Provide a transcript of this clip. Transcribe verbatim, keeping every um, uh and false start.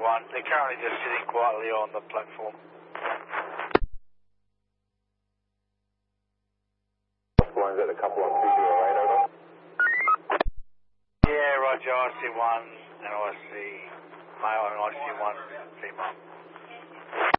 one. They're currently just sitting quietly on the platform. Is that a couple on two zero eight, over? Yeah, roger, I see one, and I see male, and I see one female.